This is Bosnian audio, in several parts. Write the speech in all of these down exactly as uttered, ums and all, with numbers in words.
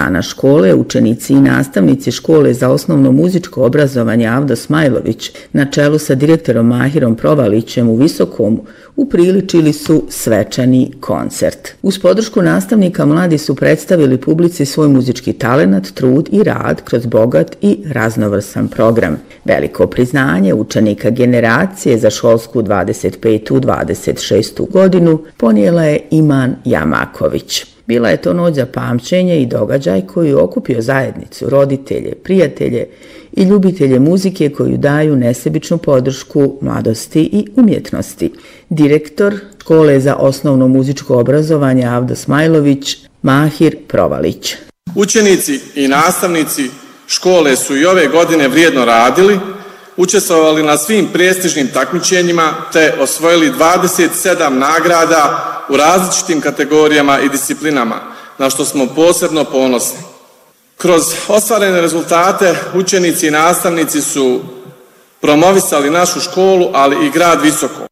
dana škole učenici i nastavnici škole za osnovno muzičko obrazovanje Avdo Smajlović na čelu sa direktorom Mahirom Provalićem u Visokom upriličili su svečani koncert. Uz podršku nastavnika mladi su predstavili publici svoj muzički talenat, trud i rad kroz bogat i raznovrsan program. Veliko priznanje učenika generacije za školsku dvadeset petu dvadeset šestu godinu ponijela je Iman Jamaković. Bila je to noć za pamćenje i događaj koji je okupio zajednicu, roditelje, prijatelje i ljubitelje muzike koju daju nesebičnu podršku mladosti i umjetnosti. Direktor škole za osnovno muzičko obrazovanje Avdo Smajlović, Mahir Provalić. Učenici i nastavnici škole su i ove godine vrijedno radili, učestvovali na svim prestižnim takmičenjima te osvojili dvadeset sedam nagrada u različitim kategorijama i disciplinama, na što smo posebno ponosni. Kroz ostvarene rezultate učenici i nastavnici su promovisali našu školu, ali i grad Visoko.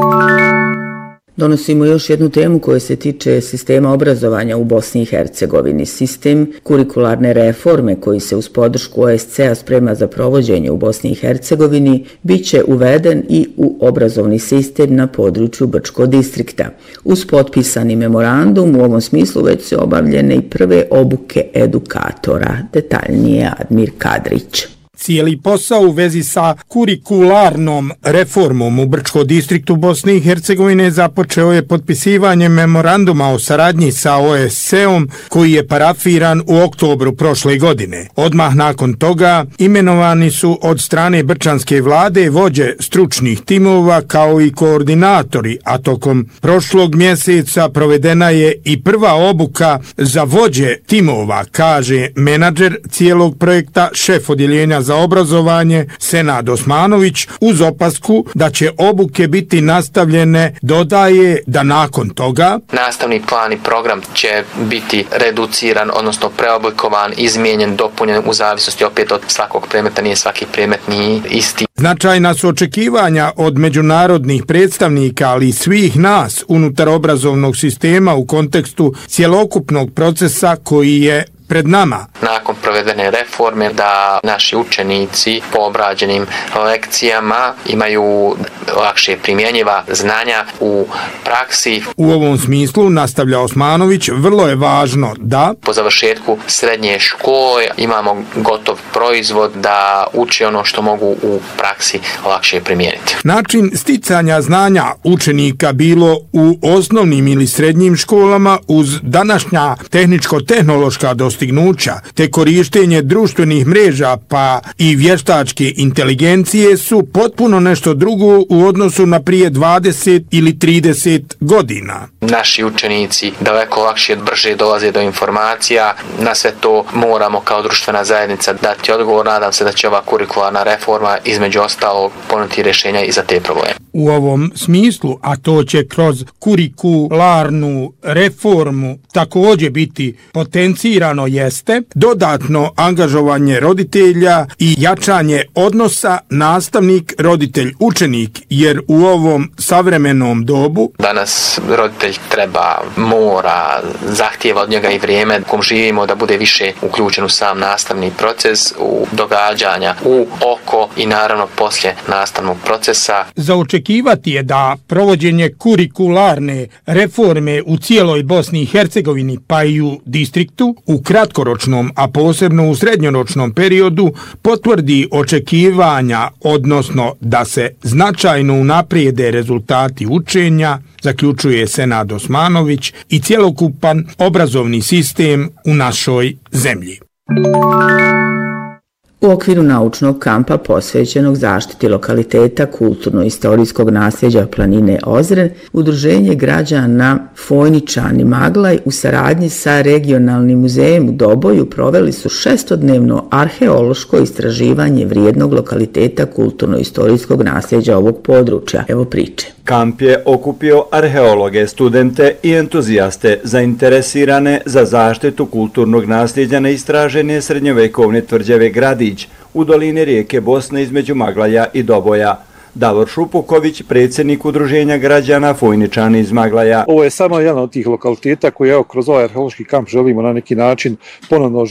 Donosimo još jednu temu koja se tiče sistema obrazovanja u Bosni i Hercegovini. Sistem kurikularne reforme koji se uz podršku O S C-a sprema za provođenje u Bosni i Hercegovini bit će uveden i u obrazovni sistem na području Brčkog distrikta. Uz potpisani memorandum u ovom smislu već su obavljene i prve obuke edukatora. Detaljnije Admir Kadrić. Cijeli posao u vezi sa kurikularnom reformom u Brčkom distriktu Bosne i Hercegovine započeo je potpisivanjem memoranduma o saradnji sa O S C-om koji je parafiran u oktobru prošle godine. Odmah nakon toga imenovani su od strane brčanske vlade vođe stručnih timova kao i koordinatori, a tokom prošlog mjeseca provedena je i prva obuka za vođe timova, kaže menadžer cijelog projekta, šef odjeljenja za obrazovanje Senad Osmanović, uz opasku da će obuke biti nastavljene. Dodaje da nakon toga nastavni plan i program će biti reduciran, odnosno preoblikovan, izmijenjen, dopunjen u zavisnosti opet od svakog predmeta, nije svaki predmet ni isti. Značajna su očekivanja od međunarodnih predstavnika, ali i svih nas unutar obrazovnog sistema u kontekstu cjelokupnog procesa koji je pred nama. Nakon provedene reforme da naši učenici po obrađenim lekcijama imaju lakše primjenjiva znanja u praksi. U ovom smislu, nastavlja Osmanović, vrlo je važno da po završetku srednje škole imamo gotov proizvod da uče ono što mogu u praksi lakše primijeniti. Način sticanja znanja učenika bilo u osnovnim ili srednjim školama uz današnja tehničko-tehnološka dostignuća te korištenje društvenih mreža pa i vještačke inteligencije su potpuno nešto drugo u odnosu na prije dvadeset ili trideset godina. Naši učenici daleko lakše i brže dolaze do informacija, na sve to moramo kao društvena zajednica dati odgovor. Nadam se da će ova kurikularna reforma između ostalog ponuditi rješenja i za te probleme. U ovom smislu, a to će kroz kurikularnu reformu također biti potencirano, jeste dodatno angažovanje roditelja i jačanje odnosa nastavnik-roditelj-učenik, jer u ovom savremenom dobu danas roditelj treba, mora, zahtijeva od njega i vrijeme u kom živimo da bude više uključen u sam nastavni proces, u događanja u oko i naravno poslije nastavnog procesa. Za očekivati je da provođenje kurikularne reforme u cijeloj Bosni i Hercegovini pa i u distriktu u kratkoročnom, a posebno u srednjoročnom periodu potvrdi očekivanja, odnosno da se značajno unaprijede rezultati učenja, zaključuje Senad Osmanović, i cjelokupan obrazovni sistem u našoj zemlji. U okviru naučnog kampa posvećenog zaštiti lokaliteta kulturno-istorijskog nasljeđa planine Ozren, Udruženje građana Fojničani Maglaj u saradnji sa regionalnim muzejem u Doboju proveli su šestodnevno arheološko istraživanje vrijednog lokaliteta kulturno-istorijskog nasljeđa ovog područja. Evo priče. Kamp je okupio arheologe, studente i entuzijaste zainteresirane za zaštitu kulturnog nasljeđa neistražene srednjovekovne tvrđave Gradić u dolini rijeke Bosne između Maglaja i Doboja. Davor Šupuković, predsjednik Udruženja građana Fojničani iz Maglaja. Ovo je samo jedan od tih lokaliteta koji evo kroz ovaj arheološki kamp želimo na neki način ponovno